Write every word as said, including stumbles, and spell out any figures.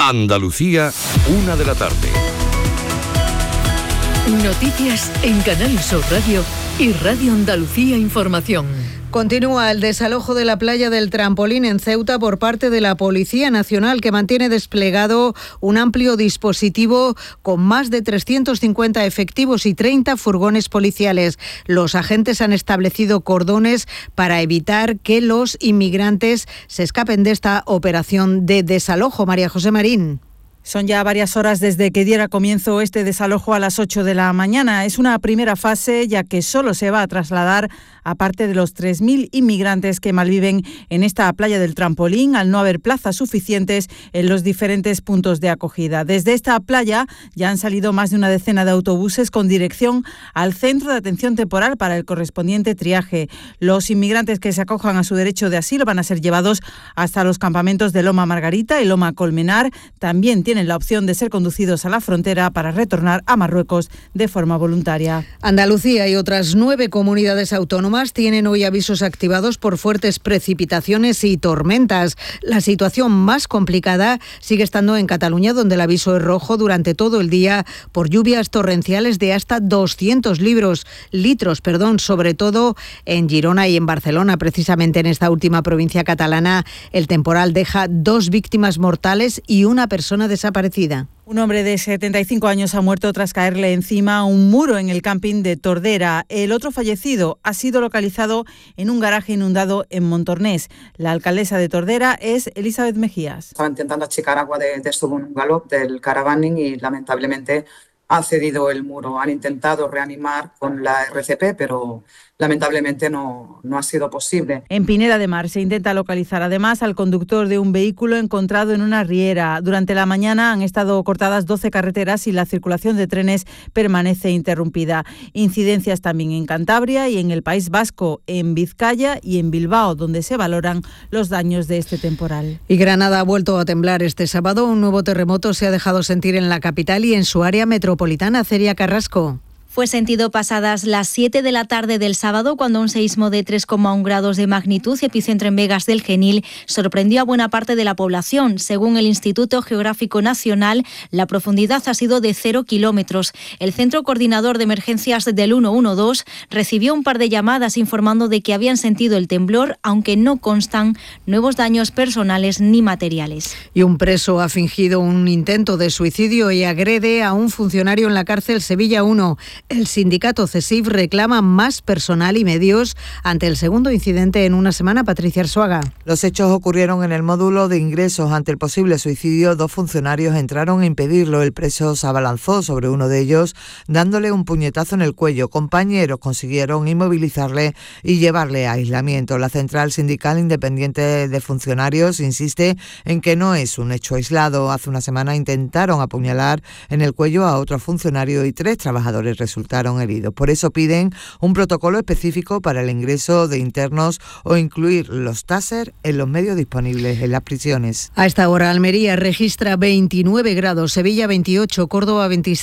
Andalucía, una de la tarde. Noticias en Canal Sur Radio y Radio Andalucía Información. Continúa el desalojo de la playa del Trampolín en Ceuta por parte de la Policía Nacional, que mantiene desplegado un amplio dispositivo con más de trescientos cincuenta efectivos y treinta furgones policiales. Los agentes han establecido cordones para evitar que los inmigrantes se escapen de esta operación de desalojo. María José Marín. Son ya varias horas desde que diera comienzo este desalojo a las ocho de la mañana. Es una primera fase, ya que solo se va a trasladar a parte de los tres mil inmigrantes que malviven en esta playa del Trampolín, al no haber plazas suficientes en los diferentes puntos de acogida. Desde esta playa ya han salido más de una decena de autobuses con dirección al centro de atención temporal para el correspondiente triaje. Los inmigrantes que se acojan a su derecho de asilo van a ser llevados hasta los campamentos de Loma Margarita y Loma Colmenar. También tienen la opción de ser conducidos a la frontera para retornar a Marruecos de forma voluntaria. Andalucía y otras nueve comunidades autónomas tienen hoy avisos activados por fuertes precipitaciones y tormentas. La situación más complicada sigue estando en Cataluña, donde el aviso es rojo durante todo el día por lluvias torrenciales de hasta doscientos libros, litros, perdón, sobre todo en Girona y en Barcelona. Precisamente en esta última provincia catalana, el temporal deja dos víctimas mortales y una persona desaparecida. Un hombre de setenta y cinco años ha muerto tras caerle encima un muro en el camping de Tordera. El otro fallecido ha sido localizado en un garaje inundado en Montornès. La alcaldesa de Tordera es Elizabeth Mejías. Estaba intentando achicar agua de, de su bungalow, del caravaning, y lamentablemente ha cedido el muro. Han intentado reanimar con la R C P, pero lamentablemente no, no ha sido posible. En Pineda de Mar se intenta localizar además al conductor de un vehículo encontrado en una riera. Durante la mañana han estado cortadas doce carreteras y la circulación de trenes permanece interrumpida. Incidencias también en Cantabria y en el País Vasco, en Vizcaya y en Bilbao, donde se valoran los daños de este temporal. Y Granada ha vuelto a temblar este sábado. Un nuevo terremoto se ha dejado sentir en la capital y en su área metropolitana. Celia Carrasco. Fue sentido pasadas las siete de la tarde del sábado, cuando un seísmo de tres coma uno grados de magnitud, epicentro en Vegas del Genil, sorprendió a buena parte de la población. Según el Instituto Geográfico Nacional, la profundidad ha sido de cero kilómetros. El Centro Coordinador de Emergencias del ciento doce recibió un par de llamadas informando de que habían sentido el temblor, aunque no constan nuevos daños personales ni materiales. Y un preso ha fingido un intento de suicidio y agrede a un funcionario en la cárcel Sevilla uno. El sindicato CESIF reclama más personal y medios ante el segundo incidente en una semana. Patricia Arzuaga. Los hechos ocurrieron en el módulo de ingresos. Ante el posible suicidio, dos funcionarios entraron a impedirlo. El preso se abalanzó sobre uno de ellos, dándole un puñetazo en el cuello. Compañeros consiguieron inmovilizarle y llevarle a aislamiento. La Central Sindical Independiente de Funcionarios insiste en que no es un hecho aislado. Hace una semana intentaron apuñalar en el cuello a otro funcionario y tres trabajadores resultaron heridos. Por eso piden un protocolo específico para el ingreso de internos o incluir los taser en los medios disponibles en las prisiones. A esta hora Almería registra veintinueve grados, Sevilla veintiocho, Córdoba veintiséis.